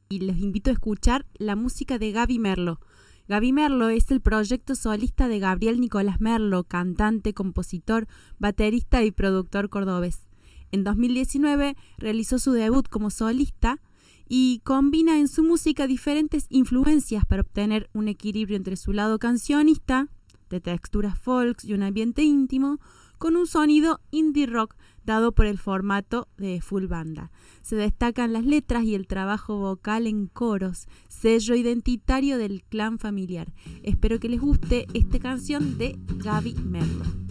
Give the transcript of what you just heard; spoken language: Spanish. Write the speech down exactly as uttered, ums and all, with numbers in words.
y los invito a escuchar la música de Gaby Merlo. Gaby Merlo es el proyecto solista de Gabriel Nicolás Merlo, cantante, compositor, baterista y productor cordobés. En dos mil diecinueve realizó su debut como solista y combina en su música diferentes influencias para obtener un equilibrio entre su lado cancionista, de texturas folks y un ambiente íntimo, con un sonido indie rock dado por el formato de full banda. Se destacan las letras y el trabajo vocal en coros, sello identitario del clan familiar. Espero que les guste esta canción de Gaby Merlo.